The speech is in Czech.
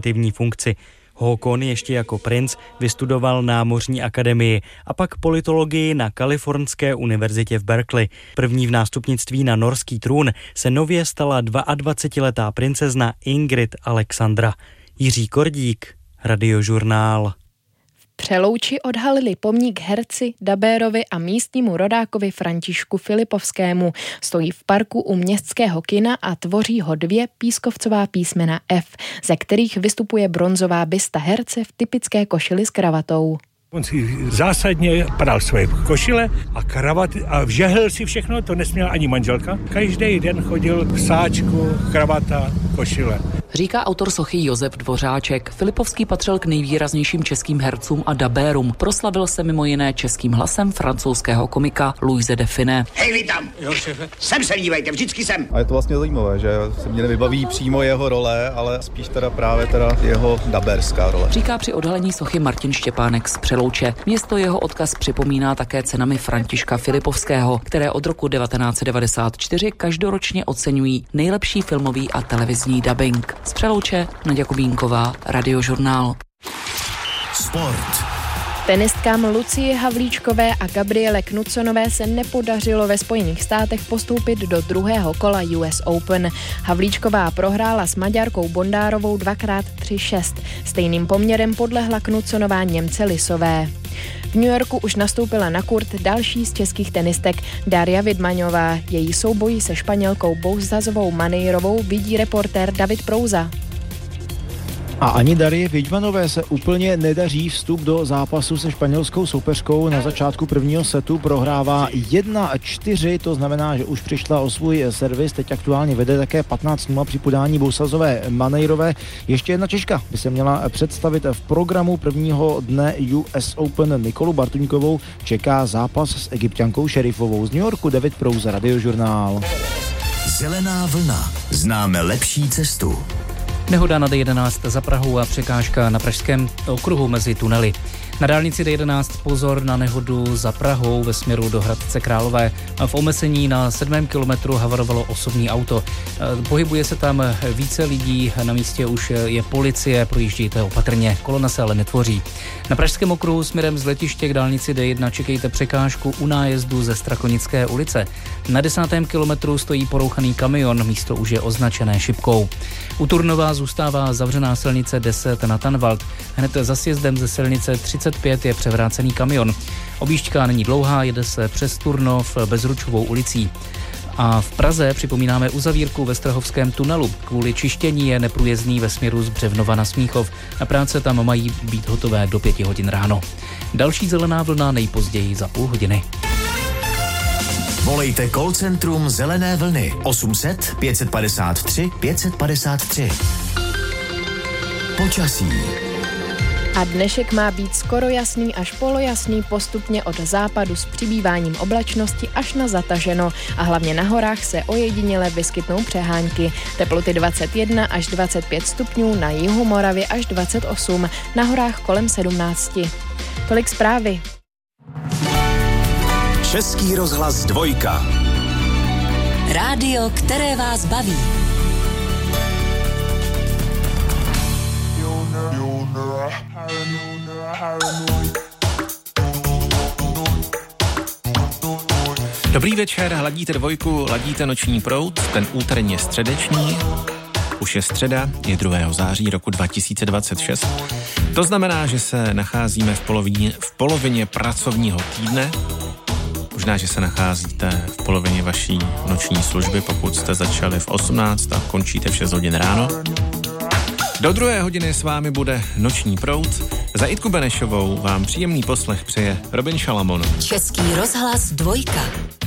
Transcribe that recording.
exekutivní funkci. Haakon ještě jako princ vystudoval námořní akademii a pak politologii na Kalifornské univerzitě v Berkeley. První v nástupnictví na norský trůn se nově stala 22letá princezna Ingrid Alexandra. Jiří Kordík, Radiožurnál. Přelouči odhalili pomník herci, dabérovi a místnímu rodákovi Františku Filipovskému. Stojí v parku u městského kina a tvoří ho 2 pískovcová písmena F, ze kterých vystupuje bronzová bysta herce v typické košili s kravatou. On si zásadně pral svoje košile a kravaty a vžehl si všechno, to nesměla ani manželka. Každý den chodil v sáčku, kravata, košile. Říká autor sochy Josef Dvořáček. Filipovský patřil k nejvýraznějším českým hercům a dabérům. Proslavil se mimo jiné českým hlasem francouzského komika Louise de Funès. Hej, vy tam! Jo, šéfe. Sem se dívejte, vždycky sem. A je to vlastně zajímavé, že se mě nevybaví přímo jeho role, ale spíš právě jeho dabérská role. Říká při odhalení sochy Martin Štěpánek z Přelouče. Město jeho odkaz připomíná také cenami Františka Filipovského, které od roku 1994 každoročně oceňují nejlepší filmový a televizní dabing. Z Přelouče Naďa Kubínková, Radiožurnál. Sport. Tenistkám Lucie Havlíčkové a Gabriele Knutsonové se nepodařilo ve Spojených státech postoupit do druhého kola US Open. Havlíčková prohrála s Maďarkou Bondárovou 2x3-6. Stejným poměrem podlehla Knutsonová Němce Lisové. V New Yorku už nastoupila na kurt další z českých tenistek Daria Vidmaňová. Její souboj se Španělkou Bouzazovou Manejrovou vidí reportér David Prouza. A ani Darii Vidmanové se úplně nedaří vstup do zápasu se španělskou soupeřkou. Na začátku prvního setu prohrává 1-4, to znamená, že už přišla o svůj servis. Teď aktuálně vede také 15-0 při podání Bouzazové Manejrové. Ještě jedna Češka by se měla představit v programu prvního dne US Open. Nikolu Bartuňkovou čeká zápas s Egypťankou Šerifovou. Z New Yorku David Prouza, Radiožurnál. Zelená vlna. Známe lepší cestu. Nehoda na D11 za Prahou a překážka na pražském okruhu mezi tunely. Na dálnici D11 pozor na nehodu za Prahou ve směru do Hradce Králové. V omezení na 7. kilometru havarovalo osobní auto. Pohybuje se tam více lidí, na místě už je policie, projíždějte opatrně, kolona se ale netvoří. Na pražském okruhu směrem z letiště k dálnici D1 čekejte překážku u nájezdu ze Strakonické ulice. Na 10. kilometru stojí porouchaný kamion, místo už je označené šipkou. U Turnova zůstává zavřená silnice 10 na Tanvald. Hned za sjezdem ze silnice 35 je převrácený kamion. Objížďka není dlouhá, jede se přes Turnov Bezručovou ulicí. A v Praze připomínáme uzavírku ve Strahovském tunelu. Kvůli čištění je neprůjezdný ve směru z Břevnova na Smíchov. Na práce tam mají být hotové do 5 hodin ráno. Další zelená vlna nejpozději za půl hodiny. Volejte call centrum Zelené vlny 800 553 553. Počasí. A dnešek má být skoro jasný až polojasný, postupně od západu s přibýváním oblačnosti až na zataženo a hlavně na horách se ojediněle vyskytnou přehánky. Teploty 21 až 25 stupňů, na jihu Moravy až 28, na horách kolem 17. Tolik zprávy. Český rozhlas 2. Rádio, které vás baví. Dobrý večer, hladíte 2, ladíte Noční proud, ten úterně středeční. Už je středa, je 2. září roku 2026. To znamená, že se nacházíme v polovině pracovního týdne. Možná, že se nacházíte v polovině vaší noční služby, pokud jste začali v 18 a končíte v 6 hodin ráno. Do 2. hodiny s vámi bude Noční proud. Za Jitku Benešovou vám příjemný poslech přeje Robin Šalamon. Český rozhlas 2.